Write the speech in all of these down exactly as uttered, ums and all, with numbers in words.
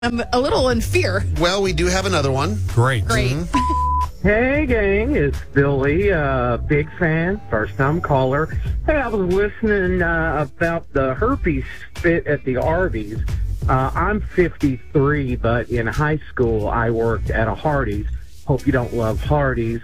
I'm a little in fear. Well, we do have another one. Great. Great. Mm-hmm. Hey, gang, it's Billy, uh, big fan, first-time caller. Hey, I was listening uh, about the herpes fit at the Arby's. Uh, I'm fifty-three, but in high school, I worked at a Hardee's. Hope you don't love Hardee's.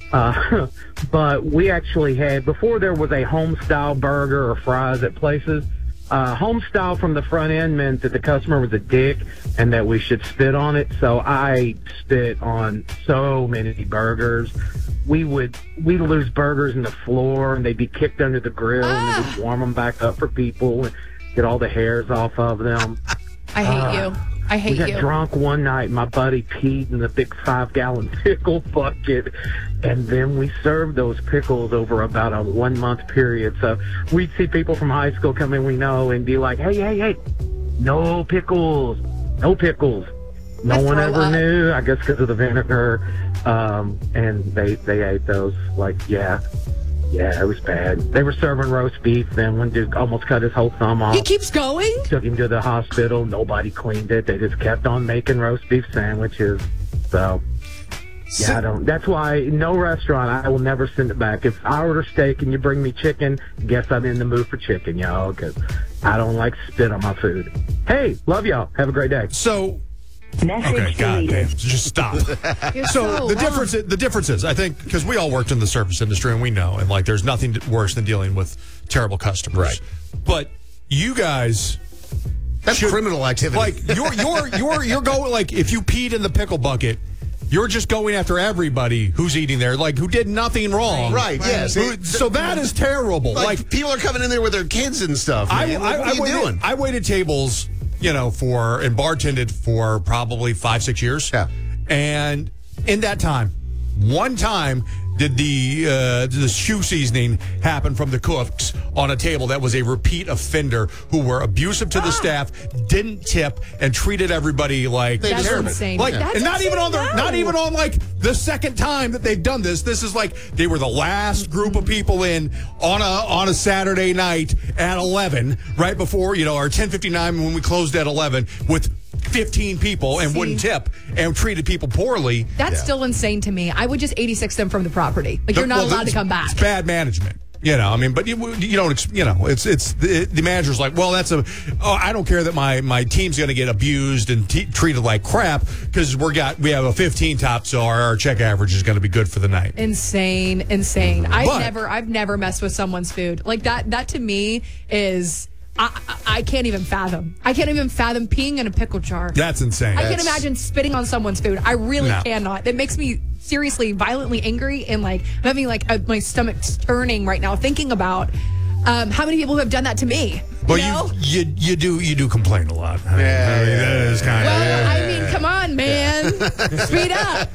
Uh, but we actually had, before there was a home-style burger or fries at places, uh, home-style from the front end meant that the customer was a dick and that we should spit on it. So I spit on so many burgers. We would we'd lose burgers in the floor, and they'd be kicked under the grill, ah. and then we'd warm them back up for people and get all the hairs off of them. I hate uh, you. I hate you. We got you. drunk one night. My buddy peed in the big five-gallon pickle bucket, and then we served those pickles over about a one-month period. So we'd see people from high school come in we know and be like, hey, hey, hey, no pickles, no pickles. No one ever up. knew, I guess because of the vinegar, um, and they, they ate those. Like, yeah. Yeah, it was bad. They were serving roast beef. Then one dude almost cut his whole thumb off. He keeps going? Took him to the hospital. Nobody cleaned it. They just kept on making roast beef sandwiches. So, yeah, I don't. That's why no restaurant, I will never send it back. If I order steak and you bring me chicken, guess I'm in the mood for chicken, y'all, because I don't like spit on my food. Hey, love y'all. Have a great day. So... Message okay, God damn, just stop. so so the long. difference, the difference is, I think, because we all worked in the service industry and we know, and like, there's nothing worse than dealing with terrible customers. Right. But you guys, that's should, criminal activity. Like you're you're you're you're going like if you peed in the pickle bucket, you're just going after everybody who's eating there, like who did nothing wrong. Right. right. Yes. Who, so that is terrible. Like, like people are coming in there with their kids and stuff. I, man. I, Like, what I, are you waited, doing? I waited tables. You know, for and bartended for probably five, six years. Yeah. And in that time, one time did the uh, the shoe seasoning happen from the cooks on a table that was a repeat offender who were abusive to the ah. staff, didn't tip, and treated everybody like That's terrible. insane. Like, That's and not insane even on the now. not even on like the second time that they've done this. This is like they were the last group of people in on a on a Saturday night at eleven, right before you know our ten fifty nine when we closed at eleven with fifteen people and See? wouldn't tip and treated people poorly. That's yeah. still insane to me. I would just eighty-six them from the property. Like, you're not well, allowed to come back. It's bad management. You know, I mean, but you, you don't, you know, it's, it's, the, the manager's like, well, that's a, oh, I don't care that my, my team's going to get abused and t- treated like crap because we're got, we have a fifteen top, so our, our check average is going to be good for the night. Insane, insane. I've But- never, I've never messed with someone's food. Like that, that to me is, I, I I can't even fathom. I can't even fathom peeing in a pickle jar. That's insane. I That's, can't imagine spitting on someone's food. I really No. cannot. That makes me seriously violently angry, and like I'm having like a, my stomach's turning right now thinking about um, how many people have done that to me. Well, you know? you, you, you do, you do complain a lot. I mean, Yeah, I mean, yeah, that is kind of. Well, I mean, come on, man. Speed up.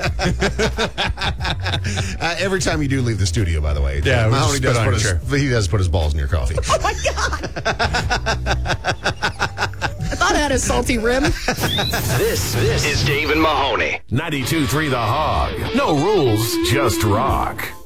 Uh, every time you do leave the studio, by the way. Yeah, we Mahoney just does spit on put your his, he does put his balls in your coffee. Oh my God. I thought it had a salty rim. This, this is Dave and Mahoney. ninety-two point three The Hog. No rules, just rock.